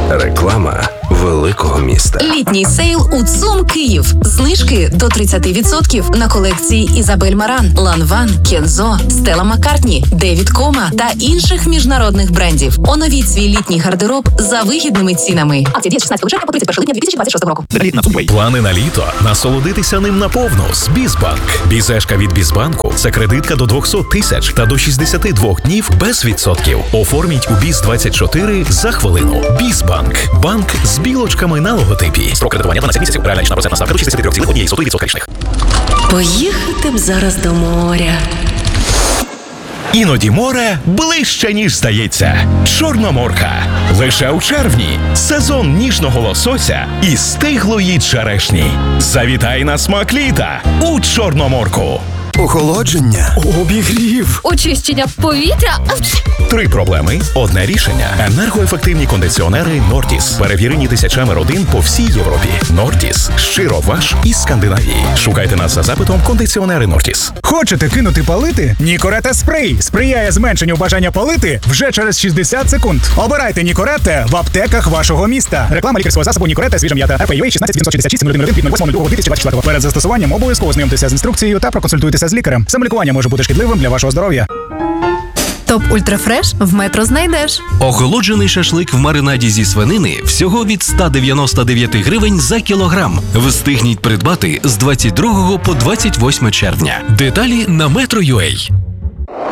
Реклама великого міста. Літній сейл у ЦУМ Київ. Знижки до 30% на колекції Ізабель Маран, Ланван, Кензо, Стелла Маккартні, Девід Кома та інших міжнародних брендів. Оновіть свій літній гардероб за вигідними цінами. Акція діє з 16 липня по 31 липня 2026 року. Плани на літо. Насолодитися ним наповну з Бізбанк. Бізешка від Бізбанку – це кредитка до 200 тисяч та до 62 днів без відсотків. Оформіть у Біз-24 за хвилину. Бізбанк. Банк з білочками на логотипі. Строк кредитування 12 місяців. Реальна річна процентна ставка до 63,1% річних. Поїхати б зараз до моря. Іноді море ближче, ніж здається. Чорноморка. Лише у червні. Сезон ніжного лосося і стиглої черешні. Завітай на смак літа у Чорноморку. Охолодження. Обігрів. Очищення повітря. 3 проблеми, одне рішення. Енергоефективні кондиціонери Нортіс. Перевірені тисячами родин по всій Європі. Нортіс. Щиро ваш із Скандинавії. Шукайте нас за запитом кондиціонери Нортіс. Хочете кинути палити? Нікоретте спрей сприяє зменшенню бажання палити вже через 60 секунд. Обирайте Нікоретте в аптеках вашого міста. Реклама лікарського засобу Нікоретте свіжа м'ята. РПЮА 16 966 від 08.02.2024. Перед застосуванням обов'язково знайомтеся з інструкцією та проконсультуйтеся з лікарем. Самолікування може бути шкідливим для вашого здоров'я. Топ Ультрафреш в Метро знайдеш. Охолоджений шашлик в маринаді зі свинини всього від 199 гривень за кілограм. Встигніть придбати з 22 по 28 червня. Деталі на Metro.ua.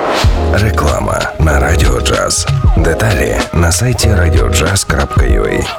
Реклама на Радіо Джаз. Деталі на сайті radiojazz.ua.